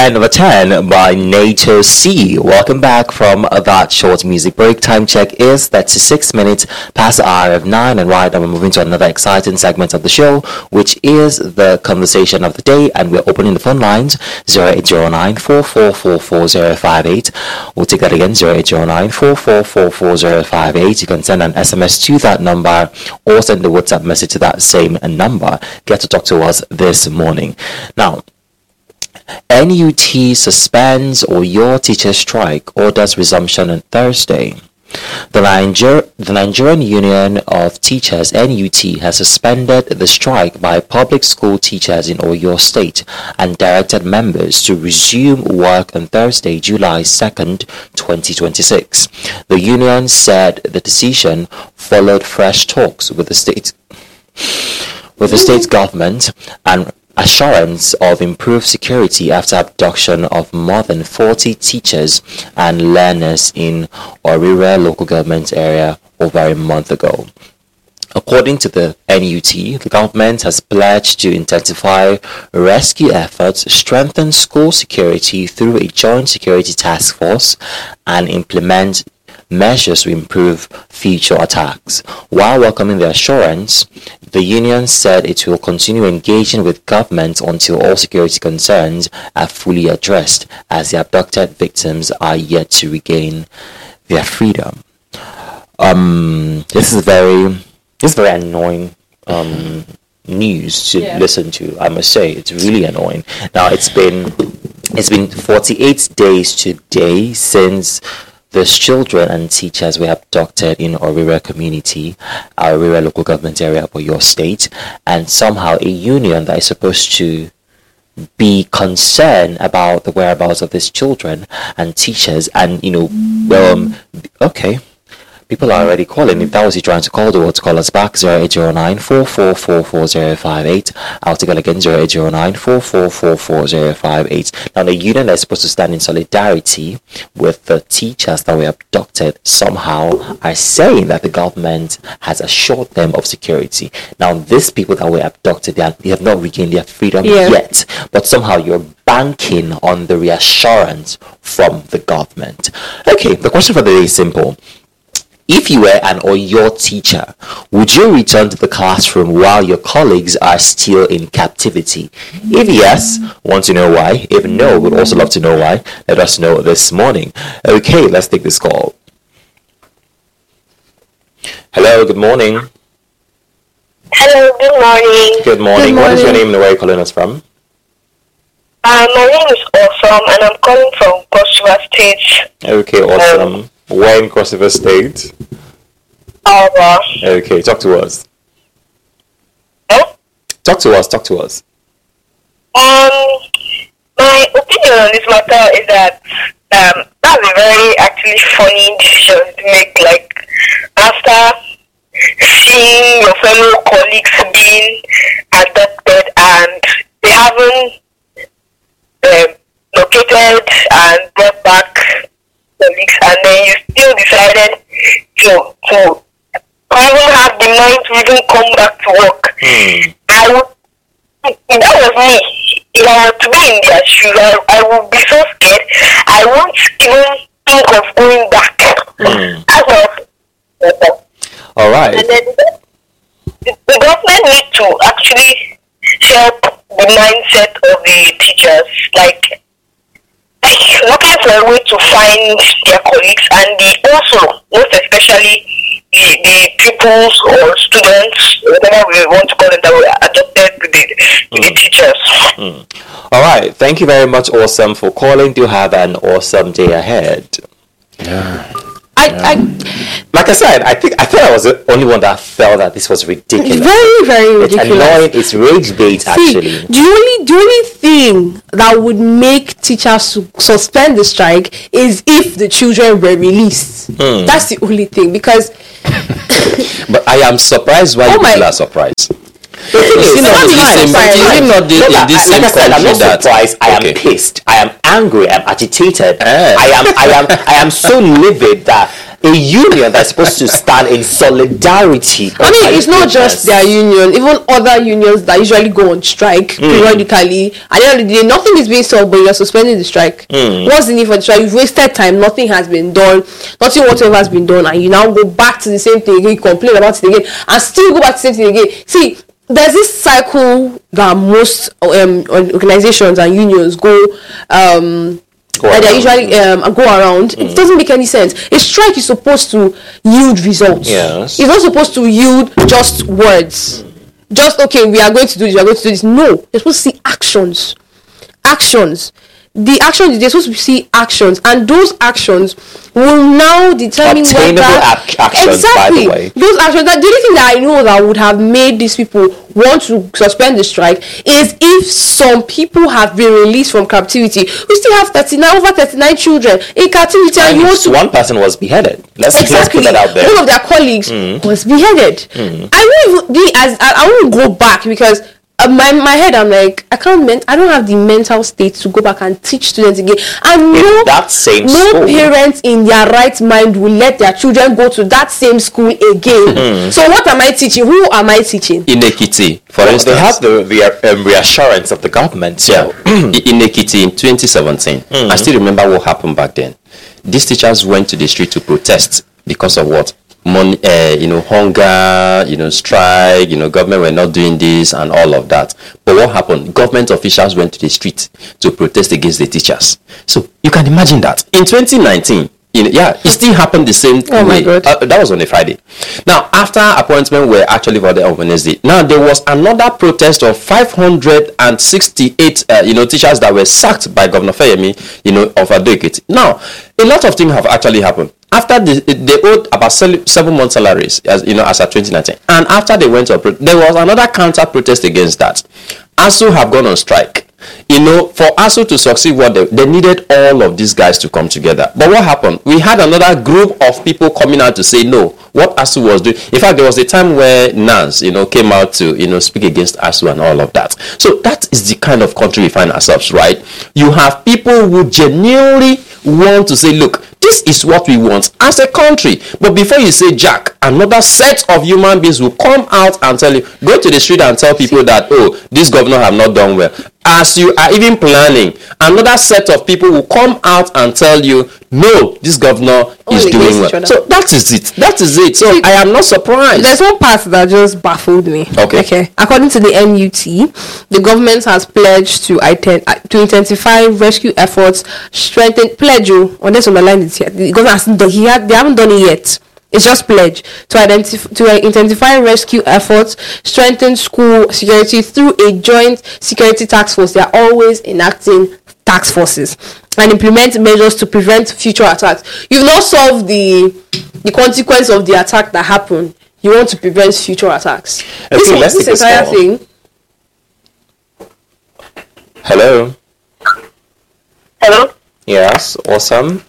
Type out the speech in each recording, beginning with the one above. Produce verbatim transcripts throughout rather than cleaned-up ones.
ten over ten by NATO C. Welcome back from that short music break. Time check is thirty-six minutes past the hour of nine, and right now we're moving to another exciting segment of the show, which is the conversation of the day, and we're opening the phone lines zero eight zero nine, four four four, four zero five eight. We'll take that again, zero eight zero nine, four four four, four zero five eight. You can send an S M S to that number or send a WhatsApp message to that same number. Get to talk to us this morning. Now, N U T suspends or your teacher strike orders resumption on Thursday. The, Niger- the Nigerian Union of Teachers, N U T, has suspended the strike by public school teachers in Oyo State and directed members to resume work on Thursday, July second, twenty twenty-six. The union said the decision followed fresh talks with the state with the state government and assurance of improved security after abduction of more than forty teachers and learners in Orire local government area over a month ago. According to the N U T, the government has pledged to intensify rescue efforts, strengthen school security through a joint security task force, and implement measures to improve future attacks. While welcoming the assurance, the union said it will continue engaging with government until all security concerns are fully addressed, as the abducted victims are yet to regain their freedom. Um, this is very, this is very annoying um, news to yeah. listen to. I must say, it's really annoying. Now, it's been it's been forty-eight days today since those children and teachers were abducted in Orire community, our Orire local government area of your state, and somehow a union that is supposed to be concerned about the whereabouts of these children and teachers, and you know, um, okay. People are already calling. If that was you trying to call, do to call us back zero eight zero nine, four four four, four zero five eight. I'll take it again zero eight zero nine, four four four, four zero five eight. Now, the union that is supposed to stand in solidarity with the teachers that were abducted somehow are saying that the government has assured them of security. Now, these people that were abducted, they, are, they have not regained their freedom yeah. yet, but somehow you're banking on the reassurance from the government. Okay, the question for the day is simple. If you were an or your teacher, would you return to the classroom while your colleagues are still in captivity? If yes, want to know why? If no, we'd also love to know why. Let us know this morning. Okay, let's take this call. Hello, good morning. Hello, good morning. Good morning. Good morning. What is your name and where are you calling us from? Uh, my name is Awesome and I'm calling from Cross River State. Okay, awesome. Um, Where in Cross River State? Uh, okay, talk to us. Huh? Talk to us, talk to us. Um, my opinion on this matter is that um, that's a very actually funny decision to make. Like, after seeing your fellow colleagues being abducted and they haven't um, located and brought back colleagues, and then you still decided to to even have the mind to even come back to work. Mm. I would, if that was me, if I were to be in their shoes, I, I would be so scared. I won't even think of going back. Mm. That's all. All right. And then the, the government need to actually help the mindset of the teachers, like looking for a way to find their colleagues, and the also, most especially, the, the pupils or students, whatever we want to call them, that were adopted with the, with mm. the teachers. Mm. All right. Thank you very much, Awesome, for calling. Do have an awesome day ahead. Yeah. I, I, like I said, I think I thought I was the only one that felt that this was ridiculous. Very, very ridiculous. It's annoying. It's rage bait, actually. See, the only, the only thing that would make teachers su- suspend the strike is if the children were released. Hmm. That's the only thing, because. But I am surprised why oh you my, people are surprised. The thing is, not the same, is not the, in this same like I said, I'm not that, surprised. I am okay. pissed. I am angry. I am agitated. Eh. I am. I am. I am so livid that a union that's supposed to stand in solidarity. I mean, it's not just their union, even other unions that usually go on strike mm. periodically. At the end of the day, nothing is being solved, but you're suspending the strike. Mm. What's the need for the strike? You've wasted time, nothing has been done, nothing whatsoever has been done, and you now go back to the same thing again, you complain about it again, and still go back to the same thing again. See, there's this cycle that most um, organizations and unions go um and they usually um, go around. Mm. It doesn't make any sense. A strike is supposed to yield results. Yes. It's not supposed to yield just words. Just, okay, we are going to do this, we are going to do this. No, you're supposed to see actions. Actions. The actions, they're supposed to see actions. And those actions will now determine obtainable whether... ac- actions, exactly, by the way. Those actions, that, the only thing that I know that would have made these people want to suspend the strike is if some people have been released from captivity. We still have thirty-nine, over thirty-nine children in captivity, and, and you want to... one person was beheaded. Let's, exactly. let's put that out there. One of their colleagues mm. was beheaded. Mm. I won't even be as... I, I won't go back because... Uh, my my head, I'm like, I can't. Men- I don't have the mental state to go back and teach students again. And no, that same no school. parents in their right mind will let their children go to that same school again. Mm. So what am I teaching? Who am I teaching? In Ekiti, for well, instance, they have the, the um, reassurance of the government. So. Yeah. In Ekiti in twenty seventeen, mm. I still remember what happened back then. These teachers went to the street to protest because of what? Money, uh, you know, hunger, you know, strike, you know, government were not doing this and all of that. But what happened? Government officials went to the street to protest against the teachers. So you can imagine that. In twenty nineteen, you know, yeah, it still happened the same oh way. My God. Uh, that was on a Friday. Now, after appointment were actually for the on Wednesday. Now, there was another protest of five hundred sixty-eight, uh, you know, teachers that were sacked by Governor Fayemi, you know, of Ado-Ekiti. Now, a lot of things have actually happened. After the, they owed about seven months' salaries, as you know, as at twenty nineteen, and after they went to pro- there was another counter protest against that. ASUU have gone on strike. You know, for ASUU to succeed, what they, they needed all of these guys to come together. But what happened? We had another group of people coming out to say no. What ASUU was doing. In fact, there was a time where Nance, you know, came out to you know speak against ASUU and all of that. So that is the kind of country we find ourselves, right? You have people who genuinely want to say, look, this is what we want as a country. But before you say Jack, another set of human beings will come out and tell you, go to the street and tell people that, oh, this governor have not done well. As you are even planning, another set of people will come out and tell you, no, this governor is Only doing well. So that is it. That is it. So I am not surprised. There's one part that just baffled me. Okay. Okay. According to the N U T, the government has pledged to item- to intensify rescue efforts, strengthen pledge you. On this underline it here. The government hasn't done. He had. They haven't done it yet. It's just pledge to identify to intensify rescue efforts, strengthen school security through a joint security task force. They are always enacting task forces and implement measures to prevent future attacks. You've not solved the the consequence of the attack that happened. You want to prevent future attacks. Okay, this let's this take this entire call. thing. Hello. Hello? Yes. Awesome.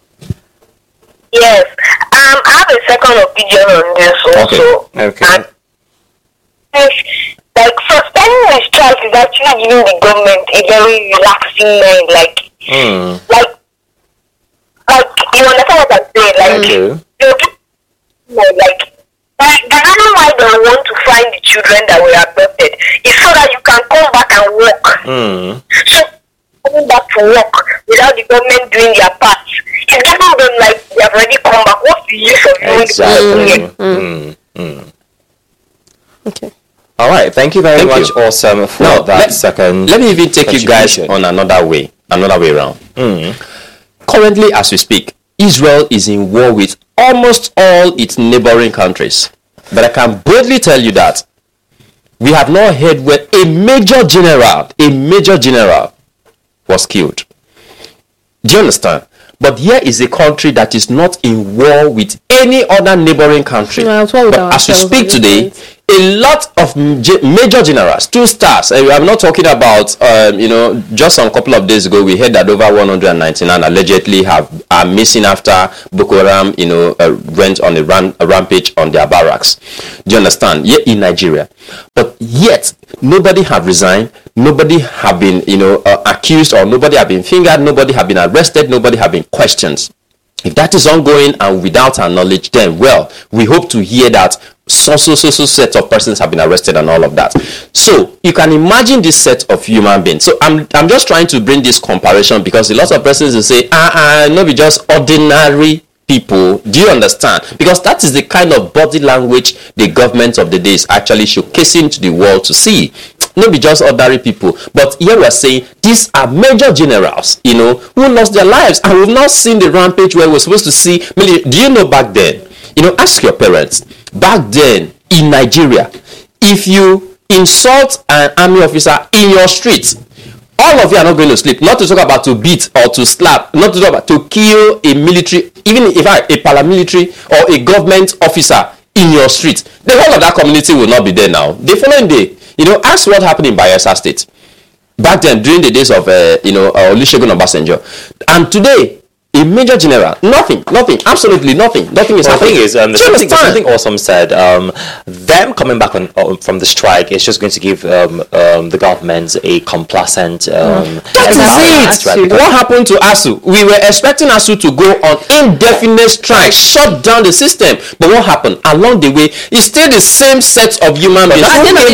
Yes. Um, I have a second opinion on this also. Okay. Okay. And if, like, suspending the strike is actually giving the government a very relaxing mind. Like, Mm. like, like, you understand what I'm saying? Like, Okay. they'll give- like, like, the reason why they want to find the children that were abducted is so that you can come back and work. Mm. So, coming back to work without the government doing their part, it's giving them like they have already come back. What's the use of doing Exactly. the Mm. Mm. Okay. All right. Thank you very Thank much, you. Awesome, for Now, that let, second. let me even take you guys contribution. on another way, another way around. Mm. Currently, as we speak, Israel is in war with almost all its neighboring countries. But I can boldly tell you that we have not heard where a major general, a major general was killed. Do you understand? But here is a country that is not in war with any other neighboring country. Yeah, it's what we but are as we ourselves speak at this today, point. a lot of ma- major generals, two stars. uh, I'm not talking about, um, you know, just some couple of days ago, we heard that over one hundred ninety-nine allegedly have are missing after Boko Haram, you know, uh, went on a, ram- a rampage on their barracks. Do you understand? Yeah, in Nigeria. But yet, nobody have resigned. Nobody have been, you know, uh, accused, or nobody have been fingered. Nobody have been arrested. Nobody have been questioned. If that is ongoing and without our knowledge, then, well, we hope to hear that so, so, so, so set of persons have been arrested and all of that. So, you can imagine this set of human beings. So, I'm I'm just trying to bring this comparison because a lot of persons will say, ah, ah, no, be just ordinary people. Do you understand? Because that is the kind of body language the government of the day is actually showcasing to the world to see. Not be just ordinary people, but here we are saying these are major generals, you know, who lost their lives, and we've not seen the rampage where we're supposed to see. Do you know back then? You know, ask your parents. Back then in Nigeria, if you insult an army officer in your street, all of you are not going to sleep. Not to talk about to beat or to slap, not to talk about to kill a military, even if I a paramilitary or a government officer in your street. The whole of that community will not be there now. The following day, you know, ask what happened in Bayelsa State back then during the days of uh, you know uh, Olusegun Obasanjo, and today a major general, nothing, nothing, absolutely nothing, nothing is well, happening. The thing is, um, there's something, there's something awesome said. Um, them coming back on, on from the strike is just going to give um, um, the government a complacent. Um, that is it. Right? What happened to ASU? We were expecting ASU to go on indefinite strike, shut down the system, but what happened along the way? It's still the same set of human beings.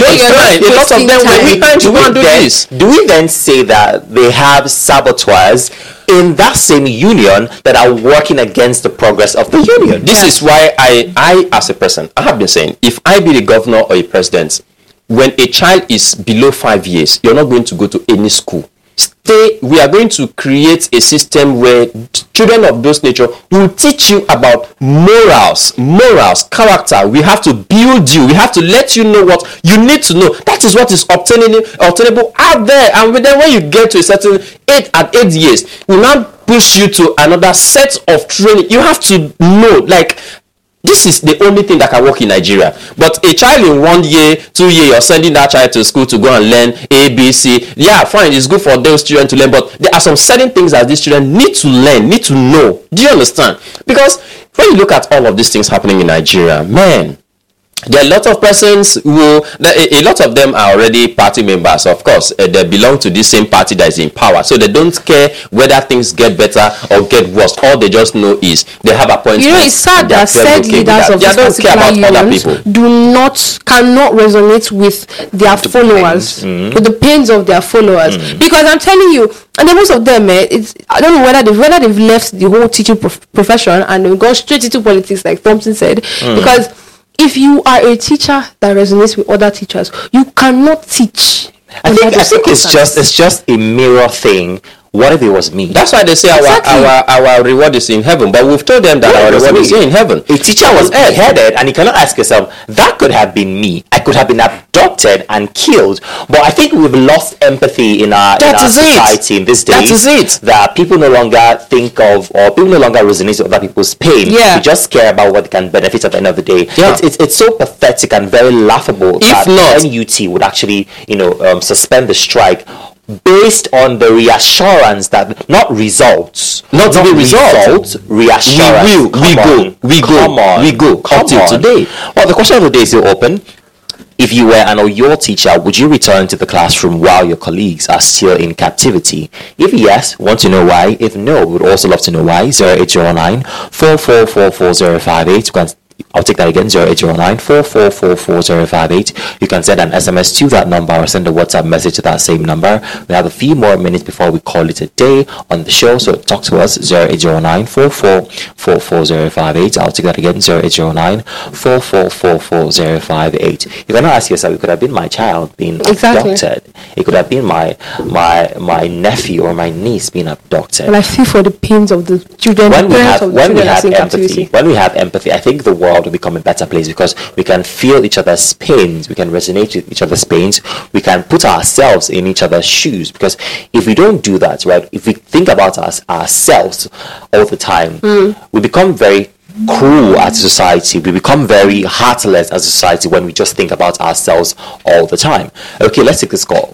A lot of them were behind to go and do this. Do we then say that they have saboteurs in that same union that are working against the progress of the union? This is why I, I as a person, I have been saying, if I be the governor or a president, when a child is below five years, you're not going to go to any school. Stay. We are going to create a system where children of those nature will teach you about morals, morals, character. We have to build you. We have to let you know what you need to know. That is what is obtainable, obtainable out there. And then when you get to a certain age, at eight years, we now push you to another set of training. You have to know, like, this is the only thing that can work in Nigeria. But a child in one year, two year, you're sending that child to school to go and learn A, B, C. Yeah, fine, it's good for those children to learn, but there are some certain things that these children need to learn, need to know. Do you understand? Because when you look at all of these things happening in Nigeria, man, there are a lot of persons who, a lot of them are already party members. Of course, uh, they belong to the same party that is in power. So they don't care whether things get better or get worse. All they just know is they have appointments. You know, it's sad that said leaders of this particular unions do not, cannot resonate with their the followers, mm-hmm. with the pains of their followers. Mm-hmm. Because I'm telling you, and then most of them, eh, it's, I don't know whether they've, whether they've left the whole teaching prof- profession and they've gone straight into politics, like Thompson said. Mm. Because if you are a teacher that resonates with other teachers, you cannot teach. I think, I think it's just it's just a mirror thing. What if it was me? That's why they say exactly. our, our our reward is in heaven. But we've told them that yeah, our reward is in heaven. A teacher was beheaded, and you cannot ask yourself, that could have been me. I could have been abducted and killed. But I think we've lost empathy in our, in our society it. in this days. That is it. That people no longer think of, or people no longer resonate with other people's pain. Yeah. We just care about what can benefit at the end of the day. Yeah. It's, it's, it's so pathetic and very laughable if that not, N U T would actually, you know, um, suspend the strike based on the reassurance that not results, not, not even results, reassurance. We will, we go, we come go, on, we go. Come until on. today. Well, the question of the day is still open. If you were an Oyo teacher, would you return to the classroom while your colleagues are still in captivity? If yes, want to know why. If no, we would also love to know why. zero eight zero nine, four four four, four zero five eight. I'll take that again, zero eight zero nine, four four four, four zero five eight. You can send an S M S to that number or send a WhatsApp message to that same number. We have a few more minutes before we call it a day on the show, so talk to us, zero eight zero nine, four four four, four zero five eight. I'll take that again, zero eight zero nine, four four four, four zero five eight. You cannot ask yourself, it could have been my child being exactly. abducted. It could have been my my my nephew or my niece being abducted. And I feel for the pains of the children. When we have, of the when we have empathy, captivity. when we have empathy, I think the world will become a better place because we can feel each other's pains, we can resonate with each other's pains, we can put ourselves in each other's shoes. Because if we don't do that, right, if we think about us ourselves all the time, mm. we become very cruel as a society. We become very heartless as a society when we just think about ourselves all the time. Okay, let's take this call.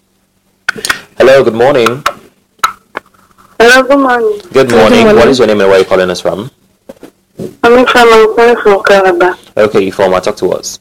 Hello, good morning. Hello, good morning. Good morning. Good morning. What is your name and where are you calling us from? I'm from I'm from Calabar. Okay, Ifeoma, talk to us.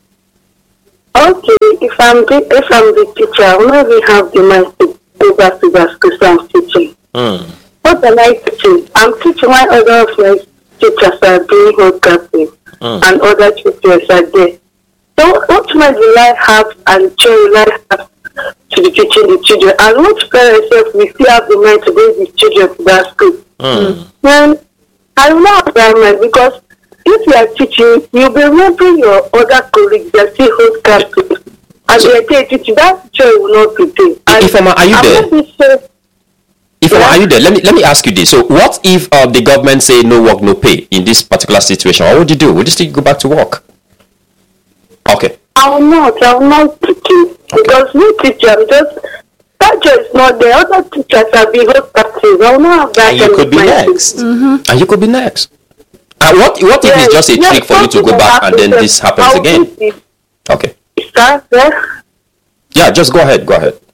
Okay, if I'm the, if I'm the teacher, I maybe have the mind to go back to the school I'm teaching. Mm. What am I teaching? I'm teaching my other of my teachers are doing home camping mm. and other teachers are there. So what mind will I have and joy will I have to be teaching the children? And what parents will still have the mind to bring the children to that school? Mm. Then I will not have that mind, because if you are teaching, you'll be remembering your other colleagues that still hold camping. And so, they are teaching, that joy will not be there. If I'm, are you there? If yeah. Are you there? Let me let me ask you this. So, what if uh, the government say no work, no pay in this particular situation? What would you do? Would you still go back to work? Okay. I will not. I will not teach okay. Because no teacher, I'm just that joy is not there. Other teachers are being held captive. I will not have that. And you could be next. Mm-hmm. And you could be next. And what what if yes. it's just a yes, trick for you to go back and then this happens I'll again? Okay. Sir, yeah. Yeah, just go ahead. Go ahead.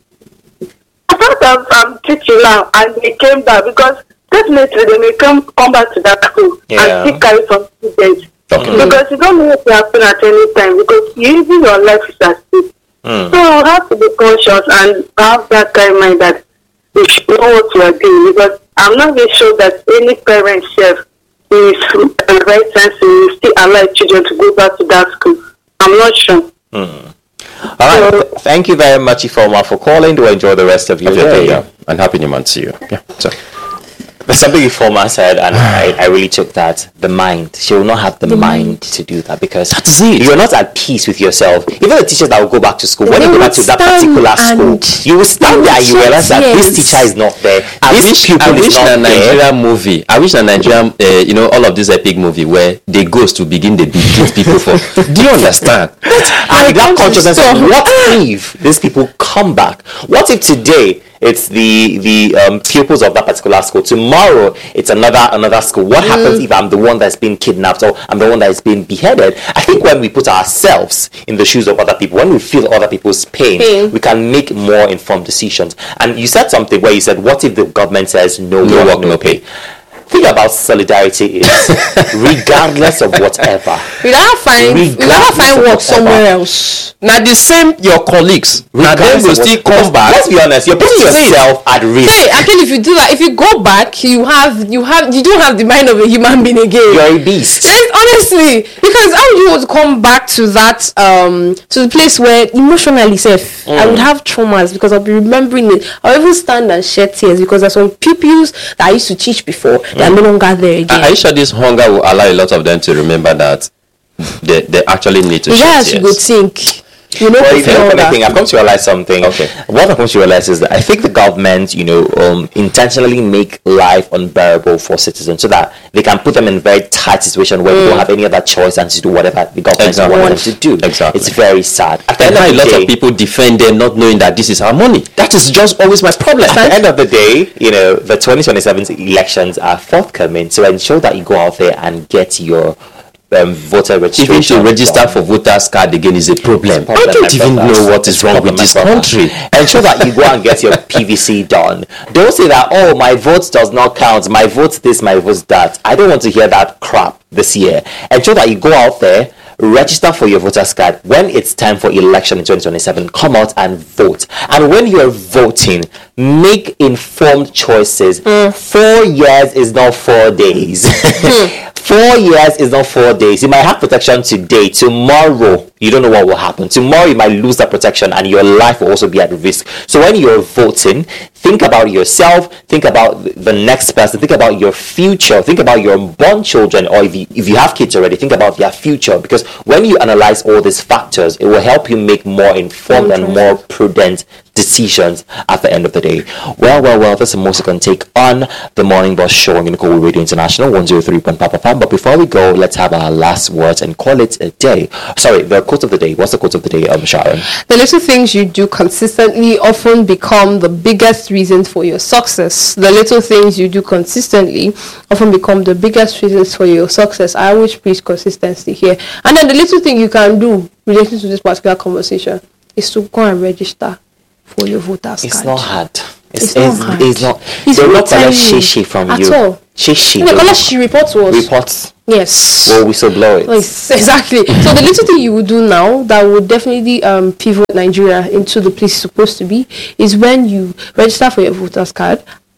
I thought I'm, I'm teaching now, and they came back, because definitely they may come come back to that school yeah. and still carry some students. Okay. Because you don't know what will happen at any time, because usually your life is at stake. Mm. So you have to be conscious and have that kind of mind that you should know what you are doing, because I'm not very sure that any parent chef is the right sense to still allow children to go back to that school. I'm not sure. Mm. All right. So, thank you very much, Ifoma, for calling. Do enjoy the rest of your okay, day. Yeah. And happy New Month to you. Yeah. So. There's something Ifoma said, and I, I really took that. The mind. She will not have the, the mind, mind to do that, because that's it. You're not at peace with yourself. Even the teachers that will go back to school, when they you go back to that particular school, you will stand there and you realize that yes. this teacher is not there. I this wish, I wish a Nigerian movie. I wish a Nigerian, uh, you know, all of this epic movie where they goes to begin the beat people for. Do you understand? And that consciousness of what if these people come back? What if today it's the the um, pupils of that particular school, tomorrow it's another another school? What mm. happens if I'm the one that's been kidnapped, or I'm the one that is being beheaded? I think when we put ourselves in the shoes of other people, when we feel other people's pain, pain. we can make more informed decisions. And you said something where you said, what if the government says no, no work, no pay? Thing about solidarity is, regardless of whatever, we don't find we don't find work somewhere else. Now the same your colleagues, now they will still come back. Let's be honest, you're putting yourself at risk. Hey, actually, if you do that, if you go back, you have you have you don't have the mind of a human being again. You're a beast. Yes, honestly, because how would you want to come back to that um to the place where emotionally safe? Mm. I would have traumas, because I'll be remembering it. I'll even stand and shed tears, because there's some pupils that I used to teach before. They are no longer there again. Are you sure this hunger will allow a lot of them to remember that they, they actually need to? Yes, you would think. You know, well, you know, funny thing, I've come to realize something. Okay, what I've come to realize is that I think the government, you know, um, intentionally make life unbearable for citizens, so that they can put them in a very tight situation where mm. they don't have any other choice than to do whatever the government exactly. wants them to do. Exactly, it's very sad. At the and end of the a lot day, of people defend them not knowing that this is our money. That is just always my problem. At the end of the day, you know, the twenty twenty-seven elections are forthcoming, so ensure that you go out there and get your Um, voter registration. Even to register for voters card again is a problem. problem. I don't even know what is wrong with this country. Ensure that you go and get your P V C done. Don't say that, oh, my vote does not count, my vote's this, my vote's that. I don't want to hear that crap this year. Ensure that you go out there, register for your voter's card. When it's time for election in twenty twenty-seven, come out and vote. And when you're voting, make informed choices. Mm. Four years is not four days. Mm. Four years is not four days. You might have protection today. Tomorrow, you don't know what will happen. Tomorrow, you might lose that protection, and your life will also be at risk. So when you're voting, think about yourself. Think about the next person. Think about your future. Think about your unborn children, or if you, if you have kids already, think about their future. Because when you analyze all these factors, it will help you make more informed and more prudent decisions at the end of the day. Well, well, well, this is Mosi can take on the Morning Boss Show on Unico Radio International one oh three point five F M. But before we go, let's have our last words and call it a day. Sorry, the quote of the day. What's the quote of the day, um, Sharon? The little things you do consistently often become the biggest reasons for your success. The little things you do consistently often become the biggest reasons for your success. I always preach consistency here. And then the little thing you can do related to this particular conversation is to go and register for your voters it's card. Not hard. It's, it's, it's not hard. It's not. It's they're not going to shishi from at you. all. Shishi. No, unless she reports to us. Reports. Yes. Well, whistleblower it. Yes, exactly. So the little thing you would do now that would definitely um, pivot Nigeria into the place it's supposed to be is when you register for your voters card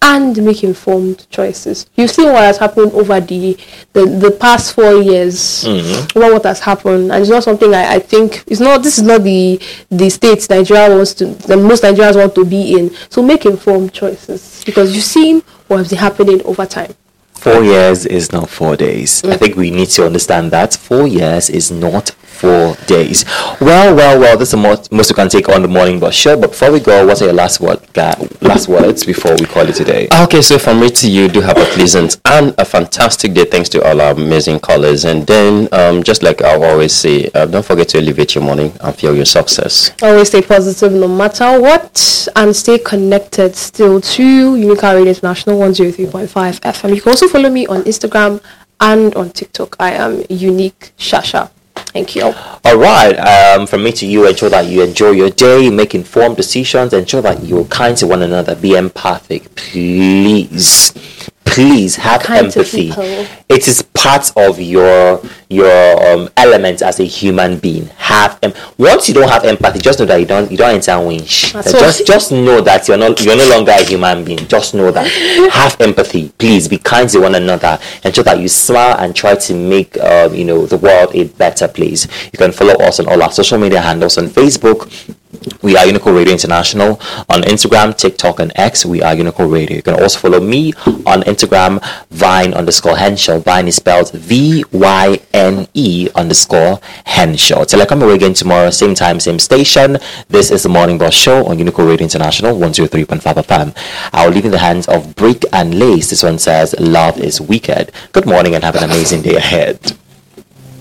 and make informed choices. You've seen what has happened over the the, the past four years, mm-hmm. over what has happened, and it's not something I, I think it's not. This is not the the state Nigeria wants to, the most Nigerians want to be in. So make informed choices, because you've seen what has been happening over time. Four years is not four days. Mm. I think we need to understand that four years is not four days. Well, well, well. This is the most, most we can take on the morning bus show. But before we go, what are your last word, uh, last words before we call it today? Okay, so from me to you, do have a pleasant and a fantastic day. Thanks to all our amazing callers. And then, um, just like I always say, uh, don't forget to elevate your morning and feel your success. Always stay positive no matter what, and stay connected still to Unica Radio International one oh three point five F M. You can also follow me on Instagram and on TikTok. I am Unique Shasha. Thank you. All right. Um, from me to you, ensure that you enjoy your day, make informed decisions, ensure that you're kind to one another, be empathic, please. Please have kind empathy. It is part of your your um, element as a human being. Have em- once you don't have empathy, just know that you don't you don't enter winch. Uh, just just know that you're not you're no longer a human being. Just know that. Have empathy. Please be kind to one another. Ensure that you smile and try to make um, you know the world a better place. You can follow us on all our social media handles on Facebook. We are Unico Radio International. On Instagram, TikTok, and X, we are Unico Radio. You can also follow me on Instagram, Vine underscore Henshaw. Vine is spelled V Y N E underscore Henshaw. Till I come away again tomorrow, same time, same station. This is the Morning Boss Show on Unico Radio International, one oh three point five F M. I will leave in the hands of Brick and Lace. This one says, love is wicked. Good morning and have an amazing day ahead.